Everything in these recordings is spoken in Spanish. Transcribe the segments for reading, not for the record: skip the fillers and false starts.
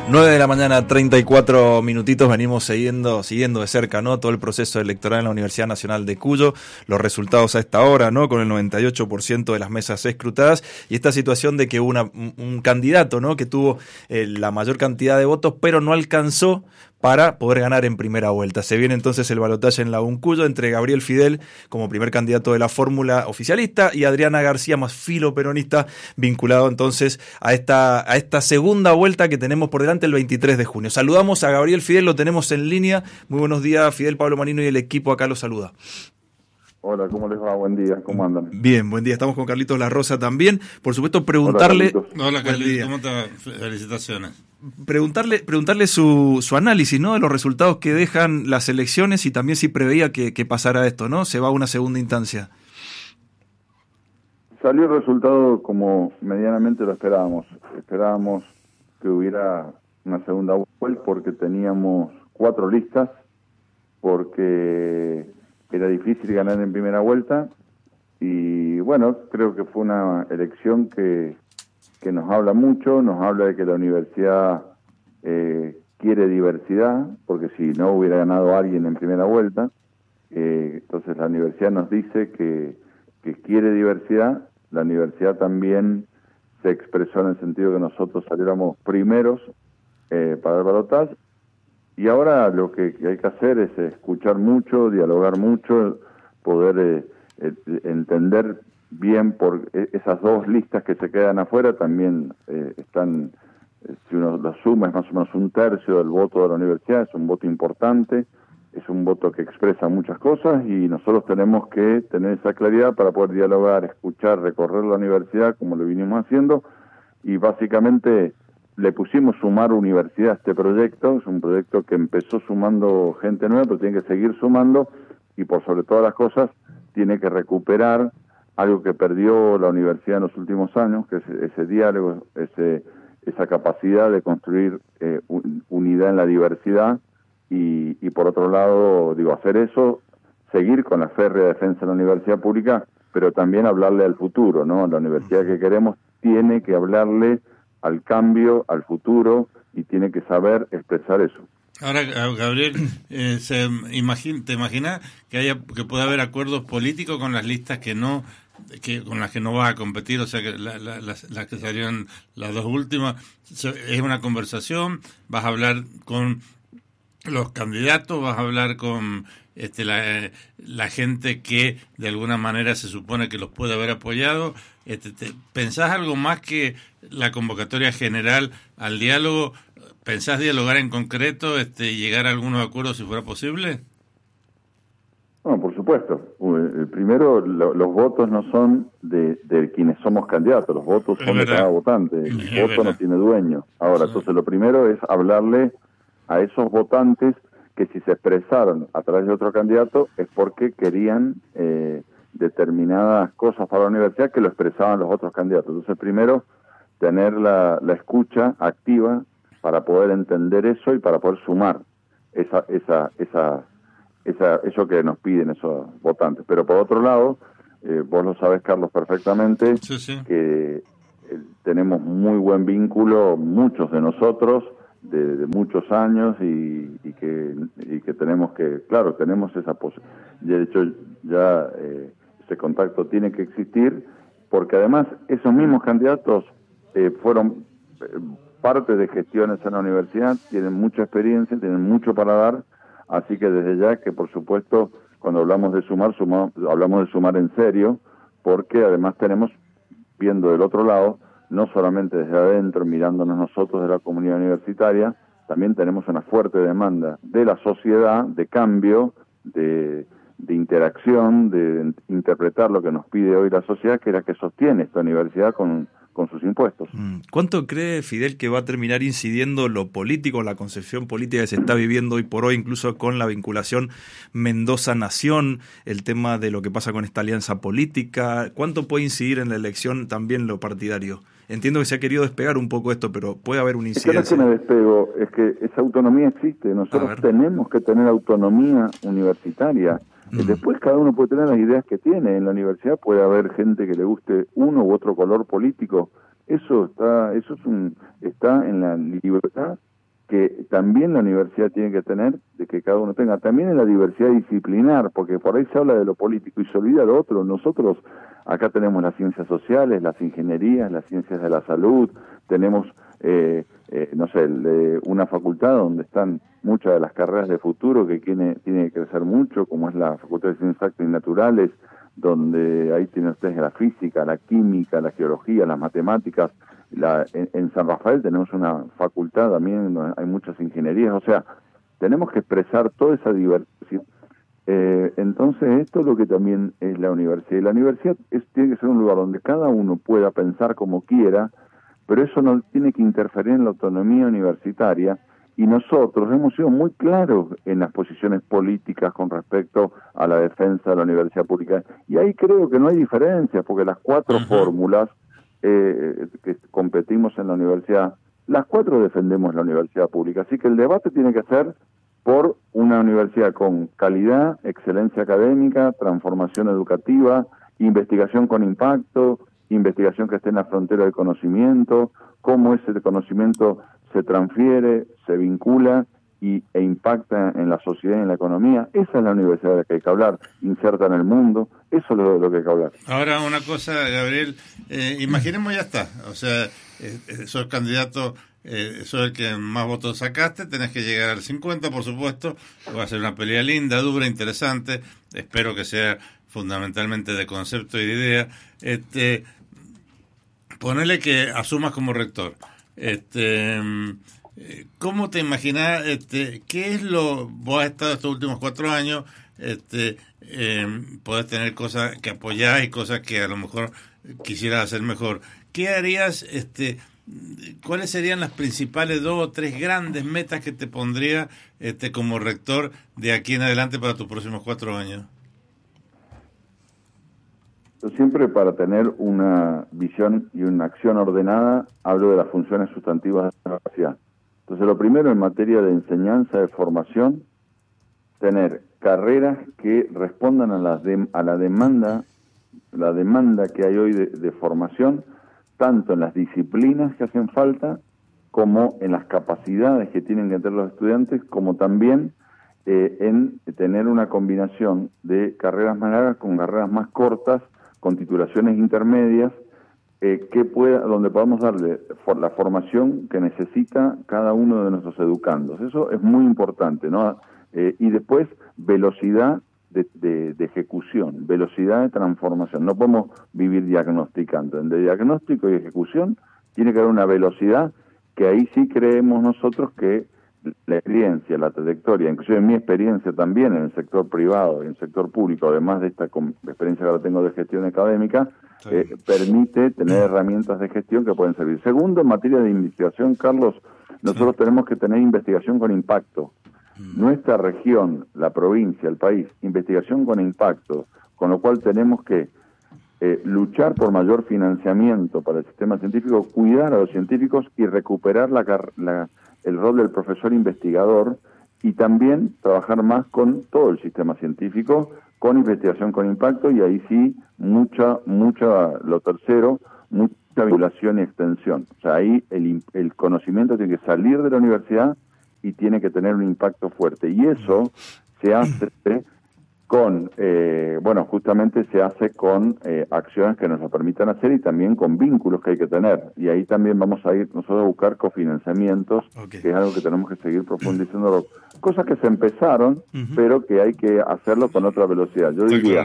9 de la mañana, 34 minutitos, venimos siguiendo de cerca, ¿no? Todo el proceso electoral en la Universidad Nacional de Cuyo, los resultados a esta hora, ¿no? Con el 98% de las mesas escrutadas y esta situación de que un candidato, ¿no? Que tuvo la mayor cantidad de votos, pero no alcanzó para poder ganar en primera vuelta. Se viene entonces el balotaje en la Uncuyo entre Gabriel Fidel como primer candidato de la fórmula oficialista y Adriana García, más filo peronista, vinculado entonces a esta segunda vuelta que tenemos por delante el 23 de junio. Saludamos a Gabriel Fidel, lo tenemos en línea. Muy buenos días, Fidel. Pablo Marino y el equipo acá lo saluda. Hola, ¿cómo les va? Buen día, ¿cómo andan? Bien, buen día. Estamos con Carlitos La Rosa también. Por supuesto, preguntarle... Hola, Carlitos, ¿cómo te va? Felicitaciones. Preguntarle su análisis, ¿no? De los resultados que dejan las elecciones y también si preveía que pasara esto, ¿no? Se va a una segunda instancia. Salió el resultado como medianamente lo esperábamos. Esperábamos que hubiera una segunda vuelta porque teníamos 4 listas, porque era difícil ganar en primera vuelta y bueno, creo que fue una elección que nos habla mucho, nos habla de que la universidad quiere diversidad, porque si no hubiera ganado alguien en primera vuelta, entonces la universidad nos dice que quiere diversidad. La universidad también se expresó en el sentido que nosotros saliéramos primeros para el balotaje, y ahora lo que hay que hacer es escuchar mucho, dialogar mucho, poder entender bien por esas 2 listas que se quedan afuera. También están, si uno lo suma, es más o menos 1/3 del voto de la universidad. Es un voto importante, es un voto que expresa muchas cosas y nosotros tenemos que tener esa claridad para poder dialogar, escuchar, recorrer la universidad como lo vinimos haciendo, y básicamente le pusimos sumar universidad a este proyecto. Es un proyecto que empezó sumando gente nueva, pero tiene que seguir sumando, y por sobre todas las cosas tiene que recuperar algo que perdió la universidad en los últimos años, que es ese diálogo, esa capacidad de construir unidad en la diversidad, y por otro lado, hacer eso, seguir con la férrea defensa de la universidad pública, pero también hablarle al futuro, ¿no? La universidad que queremos tiene que hablarle al cambio, al futuro, y tiene que saber expresar eso. Ahora, Gabriel, ¿te imaginas que pueda haber acuerdos políticos con las listas con las que no vas a competir? O sea, que las que salieron las 2 últimas, es una conversación, vas a hablar con los candidatos, vas a hablar con la gente que de alguna manera se supone que los puede haber apoyado. ¿Pensás algo más que la convocatoria general al diálogo? ¿Pensás dialogar en concreto, llegar a algunos acuerdos si fuera posible? No, por supuesto. Primero, los votos no son de quienes somos candidatos, los votos son de cada votante. El voto no tiene dueño. Ahora, entonces lo primero es hablarle a esos votantes que si se expresaron a través de otro candidato es porque querían determinadas cosas para la universidad que lo expresaban los otros candidatos. Entonces, primero, tener la escucha activa para poder entender eso y para poder sumar eso que nos piden esos votantes. Pero por otro lado, vos lo sabés, Carlos, perfectamente, sí. que tenemos muy buen vínculo, muchos de nosotros, de muchos años, y que tenemos esa posibilidad. De hecho, ya ese contacto tiene que existir, porque además esos mismos candidatos fueron parte de gestiones en la universidad, tienen mucha experiencia, tienen mucho para dar, así que desde ya que por supuesto cuando hablamos de sumar, hablamos de sumar en serio, porque además tenemos, viendo del otro lado, no solamente desde adentro, mirándonos nosotros de la comunidad universitaria, también tenemos una fuerte demanda de la sociedad, de cambio, de interacción, de interpretar lo que nos pide hoy la sociedad, que es la que sostiene esta universidad con sus impuestos. ¿Cuánto cree Fidel que va a terminar incidiendo lo político, la concepción política que se está viviendo hoy por hoy, incluso con la vinculación Mendoza-Nación, el tema de lo que pasa con esta alianza política? ¿Cuánto puede incidir en la elección también lo partidario? Entiendo que se ha querido despegar un poco esto, pero puede haber una incidencia. Es que no es que me despego, es que esa autonomía existe. Nosotros tenemos que tener autonomía universitaria. Después cada uno puede tener las ideas que tiene. En la universidad puede haber gente que le guste uno u otro color político. Eso está en la libertad que también la universidad tiene que tener, de que cada uno tenga, también en la diversidad disciplinar, porque por ahí se habla de lo político y se olvida lo otro. Nosotros acá tenemos las ciencias sociales, las ingenierías, las ciencias de la salud, tenemos, no sé, una facultad donde están muchas de las carreras de futuro que tiene que crecer mucho, como es la Facultad de Ciencias Exactas y Naturales, donde ahí tienen ustedes la física, la química, la geología, las matemáticas. En San Rafael tenemos una facultad también donde hay muchas ingenierías, o sea, tenemos que expresar toda esa diversidad. Entonces esto es lo que también es la universidad, y la universidad tiene que ser un lugar donde cada uno pueda pensar como quiera, pero eso no tiene que interferir en la autonomía universitaria, y nosotros hemos sido muy claros en las posiciones políticas con respecto a la defensa de la universidad pública, y ahí creo que no hay diferencias, porque las cuatro fórmulas que competimos en la universidad, las cuatro defendemos la universidad pública, así que el debate tiene que ser por una universidad con calidad, excelencia académica, transformación educativa, investigación con impacto, investigación que esté en la frontera del conocimiento, cómo ese conocimiento se transfiere, se vincula e impacta en la sociedad y en la economía. Esa es la universidad de la que hay que hablar, inserta en el mundo, eso es lo que hay que hablar. Ahora una cosa, Gabriel, imaginemos ya está, o sea, sos candidato, sos el que más votos sacaste, tenés que llegar al 50, por supuesto, va a ser una pelea linda, dura, interesante, espero que sea fundamentalmente de concepto y de idea. Ponele que asumas como rector. ¿Cómo te imaginás, qué es vos has estado estos últimos 4 años, podés tener cosas que apoyás y cosas que a lo mejor quisieras hacer mejor? ¿Qué harías, cuáles serían las principales 2 o 3 grandes metas que te pondría como rector de aquí en adelante para tus próximos 4 años? Yo siempre, para tener una visión y una acción ordenada, hablo de las funciones sustantivas de la universidad. Entonces, lo primero, en materia de enseñanza, de formación, tener carreras que respondan a la demanda que hay hoy de formación, tanto en las disciplinas que hacen falta, como en las capacidades que tienen que tener los estudiantes, como también en tener una combinación de carreras más largas con carreras más cortas, con titulaciones intermedias, donde podamos darle la formación que necesita cada uno de nuestros educandos. Eso es muy importante, ¿no? Y después, velocidad de ejecución, velocidad de transformación. No podemos vivir diagnosticando. En de diagnóstico y ejecución tiene que haber una velocidad que ahí sí creemos nosotros que la experiencia, la trayectoria, inclusive mi experiencia también en el sector privado y en el sector público, además de esta experiencia que ahora tengo de gestión académica, permite tener herramientas de gestión que pueden servir. Segundo, en materia de investigación, Carlos, nosotros tenemos que tener investigación con impacto. Nuestra región, la provincia, el país, investigación con impacto, con lo cual tenemos que luchar por mayor financiamiento para el sistema científico, cuidar a los científicos y recuperar el rol del profesor investigador, y también trabajar más con todo el sistema científico, con investigación con impacto, y ahí sí, lo tercero, mucha vinculación y extensión. O sea, ahí el conocimiento tiene que salir de la universidad y tiene que tener un impacto fuerte. Y eso se hace con, justamente se hace con acciones que nos lo permitan hacer, y también con vínculos que hay que tener. Y ahí también vamos a ir nosotros a buscar cofinanciamientos, que es algo que tenemos que seguir profundizando. Cosas que se empezaron, pero que hay que hacerlo con otra velocidad. Yo diría,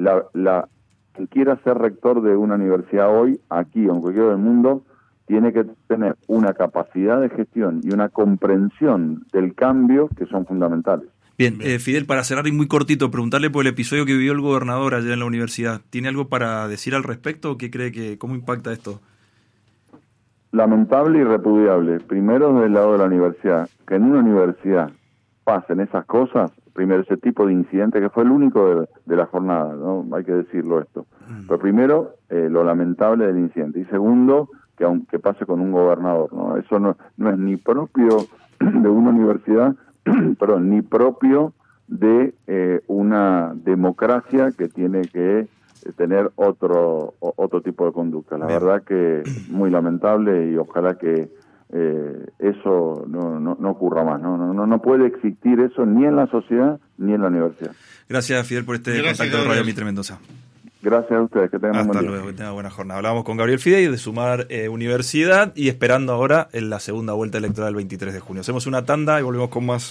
quien quiera ser rector de una universidad hoy, aquí o en cualquier del mundo, tiene que tener una capacidad de gestión y una comprensión del cambio que son fundamentales. Bien, Fidel, para cerrar y muy cortito, preguntarle por el episodio que vivió el gobernador allá en la universidad. ¿Tiene algo para decir al respecto o qué cree cómo impacta esto? Lamentable y repudiable. Primero, desde el lado de la universidad, que en una universidad pasen esas cosas, primero ese tipo de incidente, que fue el único de la jornada, ¿no? Hay que decirlo esto. Pero primero, lo lamentable del incidente. Y segundo, que pase con un gobernador, ¿no? Eso no es ni propio de una universidad, perdón, ni propio de una democracia que tiene que tener otro tipo de conducta. La verdad que muy lamentable, y ojalá que eso no ocurra más. No puede existir eso ni en la sociedad ni en la universidad. Gracias, Fidel, por este contacto de Radio Mitre Mendoza. Gracias a ustedes, que tengan un buen día. Hasta luego, que tengan buena jornada. Hablábamos con Gabriel Fidei de Sumar Universidad y esperando ahora en la segunda vuelta electoral el 23 de junio. Hacemos una tanda y volvemos con más.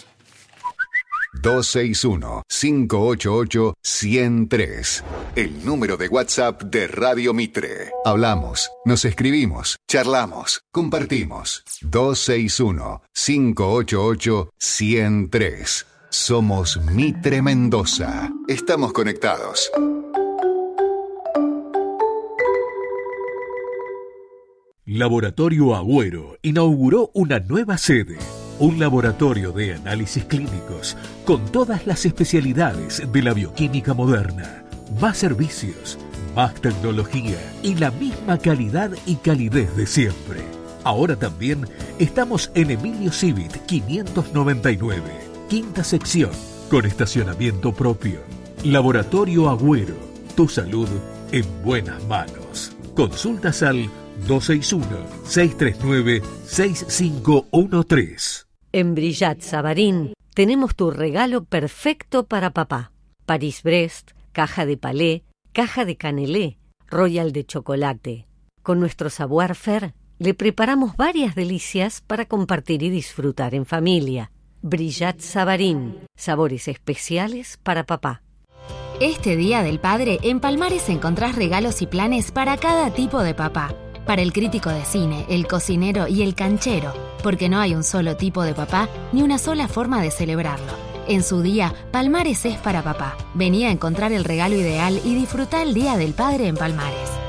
261-588-103. El número de WhatsApp de Radio Mitre. Hablamos, nos escribimos, charlamos, compartimos. 261-588-103. Somos Mitre Mendoza. Estamos conectados. Laboratorio Agüero inauguró una nueva sede. Un laboratorio de análisis clínicos con todas las especialidades de la bioquímica moderna. Más servicios, más tecnología y la misma calidad y calidez de siempre. Ahora también estamos en Emilio Civit 599, quinta sección, con estacionamiento propio. Laboratorio Agüero, tu salud en buenas manos. Consultas al 261-639-6513. En Brillat Savarín tenemos tu regalo perfecto para papá. París-Brest, caja de palé, caja de canelé, royal de chocolate. Con nuestro savoir-faire le preparamos varias delicias para compartir y disfrutar en familia. Brillat Savarín, sabores especiales para papá. Este Día del Padre, en Palmares encontrás regalos y planes para cada tipo de papá. Para el crítico de cine, el cocinero y el canchero, porque no hay un solo tipo de papá ni una sola forma de celebrarlo. En su día, Palmares es para papá. Vení a encontrar el regalo ideal y disfrutá el Día del Padre en Palmares.